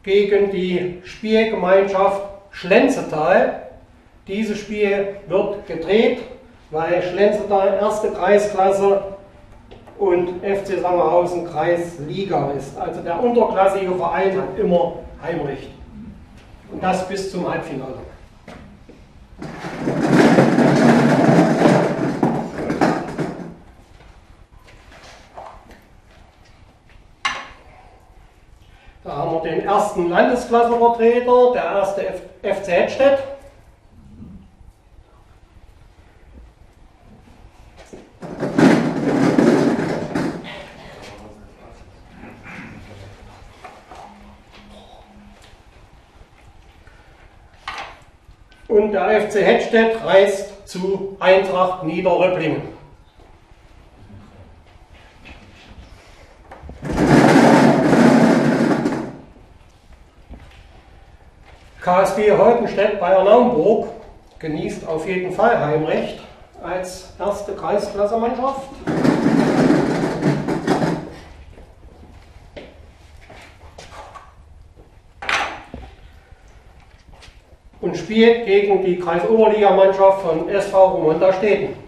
gegen die Spielgemeinschaft Schlenzetal. Dieses Spiel wird gedreht, weil Schlenzetal erste Kreisklasse und FC Sangerhausen Kreisliga ist. Also der unterklassige Verein hat immer Heimrecht. Und das bis zum Halbfinale. Da haben wir den ersten Landesklassenvertreter, der erste FC Hettstedt. Und der FC Hettstedt reist zu Eintracht Niederröpplingen. KSB Holtenstedt bei Naumburg genießt auf jeden Fall Heimrecht als erste Kreisklasse-Mannschaft. Und spielt gegen die Kreisoberligamannschaft von SV Romonta Steden.